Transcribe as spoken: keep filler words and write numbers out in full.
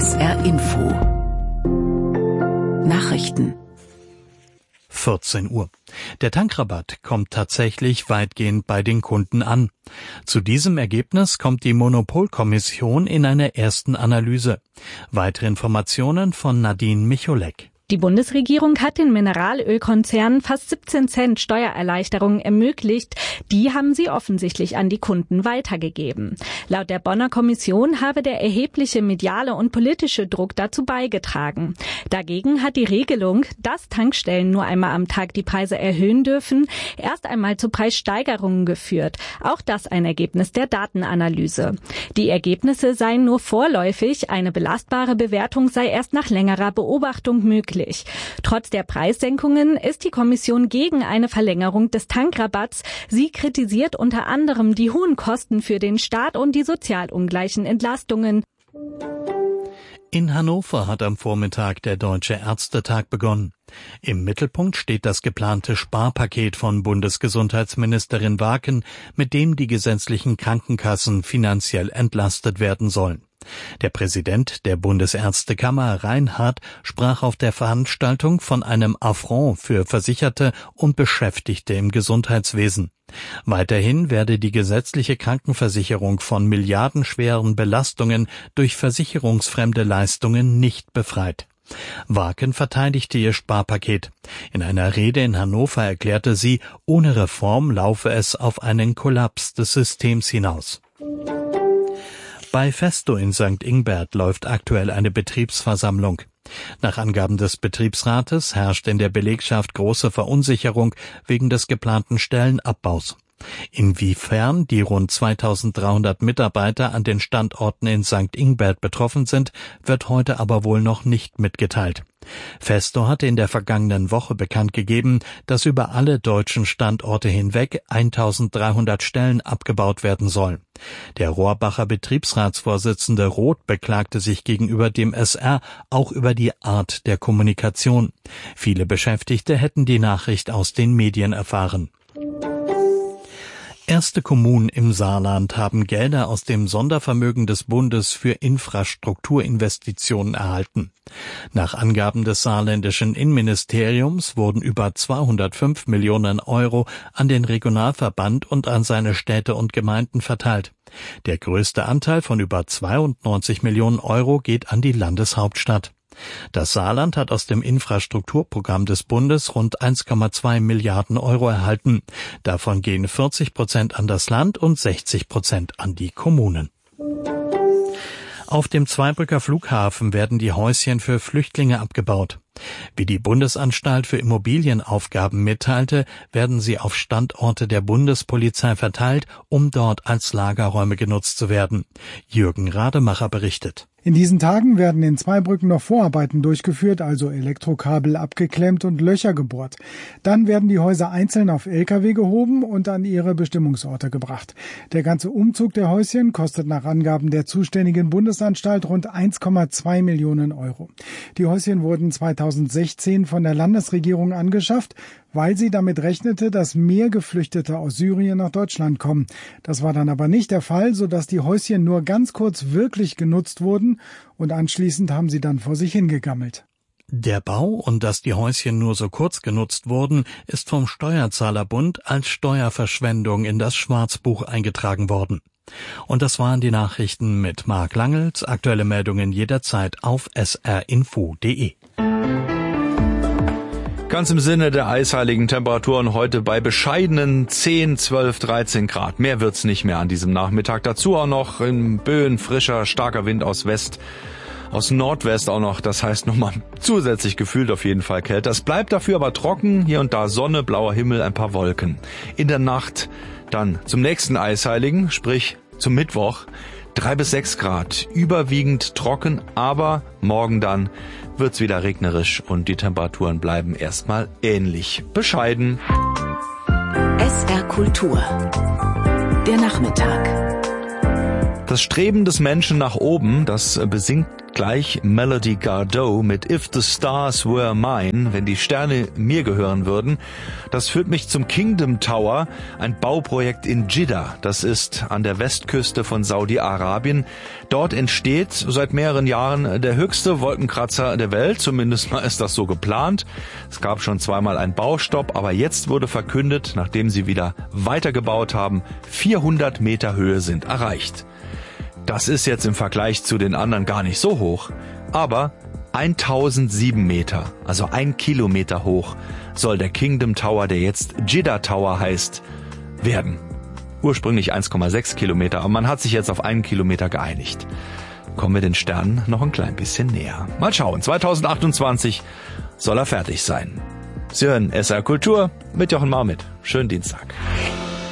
S R Info Nachrichten vierzehn Uhr. Der Tankrabatt kommt tatsächlich weitgehend bei den Kunden an. Zu diesem Ergebnis kommt die Monopolkommission in einer ersten Analyse. Weitere Informationen von Nadine Micholek. Die Bundesregierung hat den Mineralölkonzernen fast siebzehn Cent Steuererleichterungen ermöglicht. Die haben sie offensichtlich an die Kunden weitergegeben. Laut der Bonner Kommission habe der erhebliche mediale und politische Druck dazu beigetragen. Dagegen hat die Regelung, dass Tankstellen nur einmal am Tag die Preise erhöhen dürfen, erst einmal zu Preissteigerungen geführt. Auch das ein Ergebnis der Datenanalyse. Die Ergebnisse seien nur vorläufig, eine belastbare Bewertung sei erst nach längerer Beobachtung möglich. Trotz der Preissenkungen ist die Kommission gegen eine Verlängerung des Tankrabatts. Sie kritisiert unter anderem die hohen Kosten für den Staat und die sozial ungleichen Entlastungen. In Hannover hat am Vormittag der Deutsche Ärztetag begonnen. Im Mittelpunkt steht das geplante Sparpaket von Bundesgesundheitsministerin Waken, mit dem die gesetzlichen Krankenkassen finanziell entlastet werden sollen. Der Präsident der Bundesärztekammer, Reinhardt, sprach auf der Veranstaltung von einem Affront für Versicherte und Beschäftigte im Gesundheitswesen. Weiterhin werde die gesetzliche Krankenversicherung von milliardenschweren Belastungen durch versicherungsfremde Leistungen nicht befreit. Waken verteidigte ihr Sparpaket. In einer Rede in Hannover erklärte sie, ohne Reform laufe es auf einen Kollaps des Systems hinaus. Bei Festo in Sankt Ingbert läuft aktuell eine Betriebsversammlung. Nach Angaben des Betriebsrates herrscht in der Belegschaft große Verunsicherung wegen des geplanten Stellenabbaus. Inwiefern die rund zweitausenddreihundert Mitarbeiter an den Standorten in Sankt Ingbert betroffen sind, wird heute aber wohl noch nicht mitgeteilt. Festo hatte in der vergangenen Woche bekannt gegeben, dass über alle deutschen Standorte hinweg eintausenddreihundert Stellen abgebaut werden sollen. Der Rohrbacher Betriebsratsvorsitzende Roth beklagte sich gegenüber dem S R auch über die Art der Kommunikation. Viele Beschäftigte hätten die Nachricht aus den Medien erfahren. Erste Kommunen im Saarland haben Gelder aus dem Sondervermögen des Bundes für Infrastrukturinvestitionen erhalten. Nach Angaben des saarländischen Innenministeriums wurden über zweihundertfünf Millionen Euro an den Regionalverband und an seine Städte und Gemeinden verteilt. Der größte Anteil von über zweiundneunzig Millionen Euro geht an die Landeshauptstadt. Das Saarland hat aus dem Infrastrukturprogramm des Bundes rund eins Komma zwei Milliarden Euro erhalten. Davon gehen vierzig Prozent an das Land und sechzig Prozent an die Kommunen. Auf dem Zweibrücker Flughafen werden die Häuschen für Flüchtlinge abgebaut. Wie die Bundesanstalt für Immobilienaufgaben mitteilte, werden sie auf Standorte der Bundespolizei verteilt, um dort als Lagerräume genutzt zu werden. Jürgen Rademacher berichtet. In diesen Tagen werden in Zweibrücken noch Vorarbeiten durchgeführt, also Elektrokabel abgeklemmt und Löcher gebohrt. Dann werden die Häuser einzeln auf L K W gehoben und an ihre Bestimmungsorte gebracht. Der ganze Umzug der Häuschen kostet nach Angaben der zuständigen Bundesanstalt rund eins Komma zwei Millionen Euro. Die Häuschen wurden zweitausendsechzehn von der Landesregierung angeschafft, weil sie damit rechnete, dass mehr Geflüchtete aus Syrien nach Deutschland kommen. Das war dann aber nicht der Fall, sodass die Häuschen nur ganz kurz wirklich genutzt wurden und anschließend haben sie dann vor sich hingegammelt. Der Bau und dass die Häuschen nur so kurz genutzt wurden, ist vom Steuerzahlerbund als Steuerverschwendung in das Schwarzbuch eingetragen worden. Und das waren die Nachrichten mit Marc Langels. Aktuelle Meldungen jederzeit auf s r info punkt d e. Ganz im Sinne der eisheiligen Temperaturen heute bei bescheidenen zehn, zwölf, dreizehn Grad. Mehr wird's nicht mehr an diesem Nachmittag. Dazu auch noch in Böen frischer, starker Wind aus West, aus Nordwest auch noch. Das heißt nochmal zusätzlich gefühlt auf jeden Fall kälter. Es bleibt dafür aber trocken. Hier und da Sonne, blauer Himmel, ein paar Wolken. In der Nacht dann zum nächsten Eisheiligen, sprich zum Mittwoch. Drei bis sechs Grad, überwiegend trocken, aber morgen dann wird's wieder regnerisch und die Temperaturen bleiben erstmal ähnlich bescheiden. S R Kultur. Der Nachmittag. Das Streben des Menschen nach oben, das besingt gleich Melody Gardot mit If the Stars Were Mine, wenn die Sterne mir gehören würden. Das führt mich zum Kingdom Tower, ein Bauprojekt in Jeddah. Das ist an der Westküste von Saudi-Arabien. Dort entsteht seit mehreren Jahren der höchste Wolkenkratzer der Welt. Zumindest mal ist das so geplant. Es gab schon zweimal einen Baustopp, aber jetzt wurde verkündet, nachdem sie wieder weitergebaut haben, vierhundert Meter Höhe sind erreicht. Das ist jetzt im Vergleich zu den anderen gar nicht so hoch, aber tausendsieben Meter, also ein Kilometer hoch, soll der Kingdom Tower, der jetzt Jeddah Tower heißt, werden. Ursprünglich eins Komma sechs Kilometer, aber man hat sich jetzt auf einen Kilometer geeinigt. Kommen wir den Sternen noch ein klein bisschen näher. Mal schauen, zweitausendachtundzwanzig soll er fertig sein. Sie hören S R Kultur mit Jochen Marmit. Schönen Dienstag.